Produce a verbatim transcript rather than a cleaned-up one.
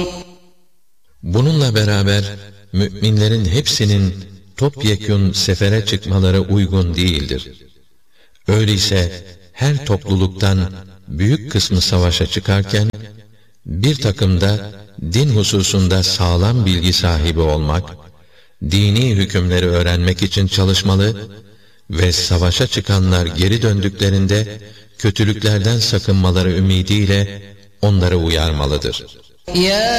Bununla beraber müminlerin hepsinin topyekün sefere çıkmaları uygun değildir. Öyleyse her topluluktan büyük kısmı savaşa çıkarken, bir takım da din hususunda sağlam bilgi sahibi olmak, dini hükümleri öğrenmek için çalışmalı ve savaşa çıkanlar geri döndüklerinde kötülüklerden sakınmaları ümidiyle onları uyarmalıdır. Ya